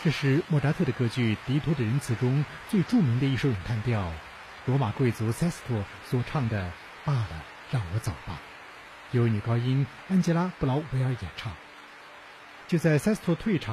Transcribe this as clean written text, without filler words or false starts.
这是莫扎特的歌剧《迪托的仁慈》中最著名的一首咏叹调，罗马贵族塞斯托所唱的《罢了，让我走吧》，由女高音安吉拉·布劳维尔演唱。就在塞斯托退场